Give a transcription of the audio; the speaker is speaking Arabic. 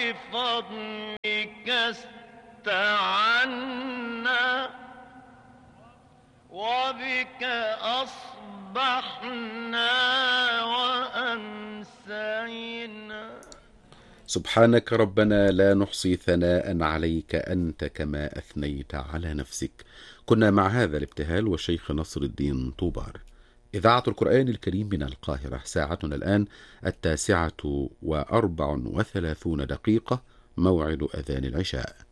وبفضلك استعنا وبك أصبحنا وأمسينا. سبحانك ربنا لا نحصي ثناء عليك أنت كما أثنيت على نفسك. كنا مع هذا الابتهال والشيخ نصر الدين طوبار. إذاعة القرآن الكريم من القاهرة، ساعتنا الآن 9:34 موعد أذان العشاء.